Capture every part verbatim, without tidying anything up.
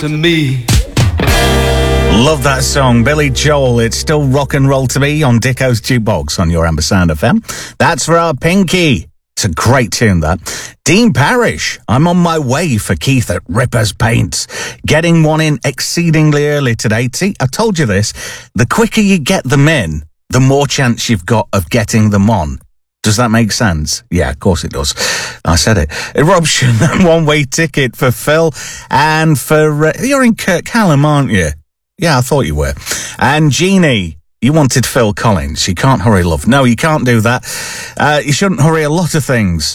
to me. Love that song, Billy Joel. It's still rock and roll to me on Dicko's Jukebox on your Amber Sound F M. That's for our Pinky. It's a great tune, that. Dean Parrish, I'm on my way for Keith at Rippers Paints. Getting one in exceedingly early today. See, I told you this. The quicker you get them in, the more chance you've got of getting them on. Does that make sense? Yeah, of course it does. I said it. Eruption, one-way ticket for Phil. And for... Uh, you're in Kirkcallam, aren't you? Yeah, I thought you were. And Jeannie, you wanted Phil Collins. You can't hurry, love. No, you can't do that. Uh, you shouldn't hurry a lot of things.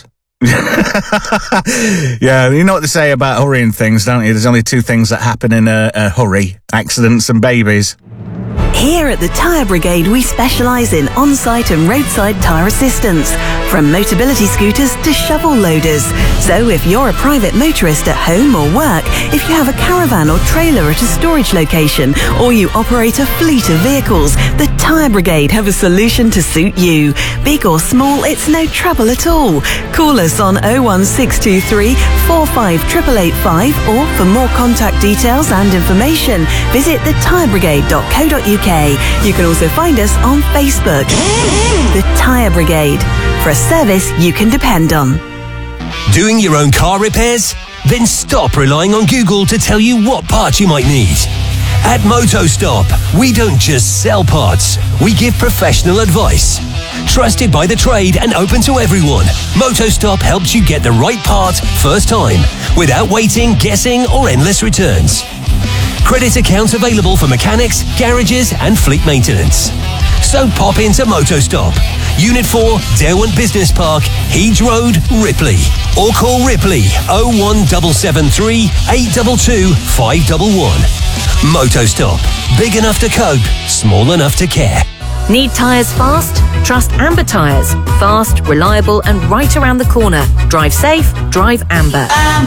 Yeah, you know what they say about hurrying things, don't you? There's only two things that happen in a, a hurry. Accidents and babies. Here at the Tyre Brigade, we specialise in on-site and roadside tyre assistance, from Motability scooters to shovel loaders. So if you're a private motorist at home or work, if you have a caravan or trailer at a storage location, or you operate a fleet of vehicles, the Tyre Brigade have a solution to suit you. Big or small, it's no trouble at all. Call us on oh one six two three, four five eight eight eight five, or for more contact details and information, visit the tyre brigade dot co dot uk. You can also find us on Facebook. The Tyre Brigade, for a service you can depend on. Doing your own car repairs? Then stop relying on Google to tell you what parts you might need. At MotoStop, we don't just sell parts, we give professional advice. Trusted by the trade and open to everyone, MotoStop helps you get the right part first time, without waiting, guessing, or endless returns. Credit accounts available for mechanics, garages, and fleet maintenance. So pop into MotoStop, Unit four, Derwent Business Park, Heeds Road, Ripley. Or call Ripley oh one seven seven three, eight two two, five one one. MotoStop, big enough to cope, small enough to care. Need tyres fast? Trust Amber Tyres. Fast, reliable, and right around the corner. Drive safe, drive Amber.